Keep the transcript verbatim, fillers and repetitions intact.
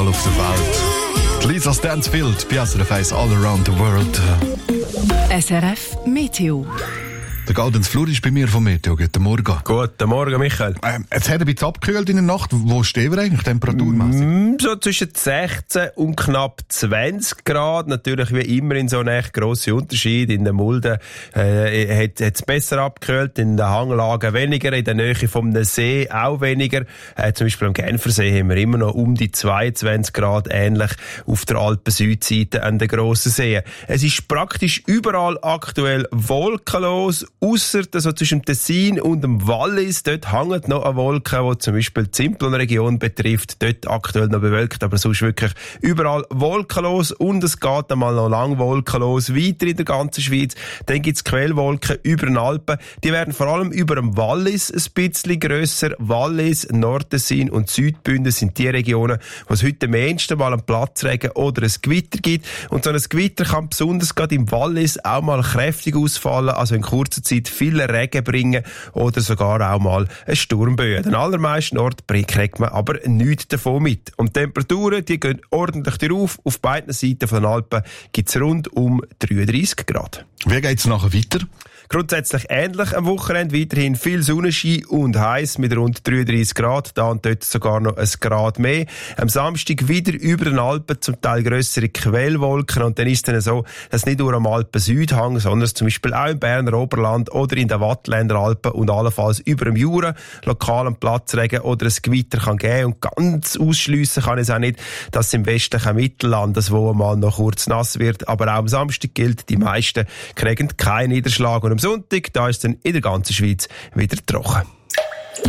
auf der Welt. Lisa Stansfield, bei S R F eins All Around the World. S R F Meteo. Der Gaudenz Flur ist bei mir vom Meteo. Guten Morgen. Guten Morgen, Michael. Ähm, jetzt hat er ein bisschen abgekühlt in der Nacht. Wo stehen wir eigentlich temperaturmässig? Mm, so zwischen sechzehn und knapp zwanzig Grad. Natürlich wie immer in so einem echt grossen Unterschied. In der Mulde äh, hat es besser abgekühlt, in den Hanglagen weniger, in der Nähe vom See auch weniger. Äh, zum Beispiel am Genfersee haben wir immer noch um die zweiundzwanzig Grad, ähnlich auf der Alpen-Südseite an den grossen Seen. Es ist praktisch überall aktuell wolkenlos, ausser so zwischen dem Tessin und dem Wallis. Dort hängt noch eine Wolke, die zum Beispiel die Simplon-Region betrifft. Dort aktuell noch bewölkt, aber sonst wirklich überall wolkenlos. Und es geht einmal noch lang wolkenlos weiter in der ganzen Schweiz. Dann gibt es Quellwolken über den Alpen. Die werden vor allem über dem Wallis ein bisschen grösser. Wallis, Nordtessin und Südbünden sind die Regionen, wo es heute am ehesten mal einen Platzregen oder ein Gewitter gibt. Und so ein Gewitter kann besonders gerade im Wallis auch mal kräftig ausfallen, also in kurzer Zeit viel Regen bringen oder sogar auch mal eine Sturmböe. An den allermeisten Orten kriegt man aber nichts davon mit. Und die Temperaturen, die gehen ordentlich rauf. Auf beiden Seiten von den Alpen gibt es rund um dreiunddreissig Grad. Wie geht's nachher weiter? Grundsätzlich ähnlich am Wochenende, weiterhin viel Sonnenschein und heiß mit rund dreiunddreissig Grad, da und dort sogar noch ein Grad mehr. Am Samstag wieder über den Alpen zum Teil grössere Quellwolken und dann ist es dann so, dass nicht nur am Alpen-Südhang, sondern zum Beispiel auch im Berner Oberland oder in den Wattländer Alpen und allenfalls über dem Jura lokalen Platzregen oder ein Gewitter kann geben. Und ganz ausschliessen kann es auch nicht, dass es im westlichen Mittelland, das wo mal noch kurz nass wird, aber auch am Samstag gilt, die meisten kriegen keinen Niederschlag. Und am Sonntag, da ist es dann in der ganzen Schweiz wieder trocken.